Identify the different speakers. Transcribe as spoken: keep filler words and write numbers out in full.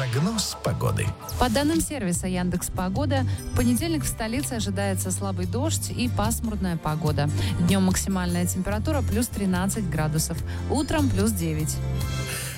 Speaker 1: Прогноз погоды.
Speaker 2: По данным сервиса Яндекс.Погода, в понедельник в столице ожидается слабый дождь и пасмурная погода. Днем максимальная температура плюс тринадцать градусов, утром плюс девять.